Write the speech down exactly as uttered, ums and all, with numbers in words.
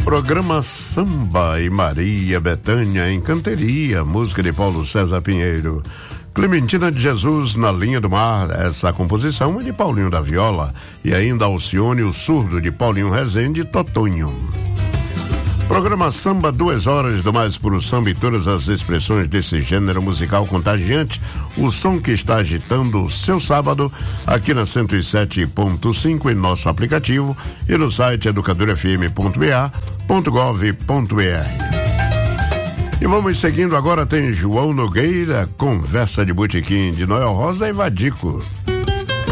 Programa Samba e Maria Bethânia em Canteria, música de Paulo César Pinheiro. Clementina de Jesus na Linha do Mar, essa composição é de Paulinho da Viola, e ainda Alcione o Surdo de Paulinho Rezende e Totonho. Programa Samba, duas horas do mais puro samba e todas as expressões desse gênero musical contagiante, o som que está agitando o seu sábado, aqui na cento e sete ponto cinco em nosso aplicativo e no site educador f m ponto b a ponto gov ponto b r. E vamos seguindo agora, tem João Nogueira, Conversa de Botequim, de Noel Rosa e Vadico.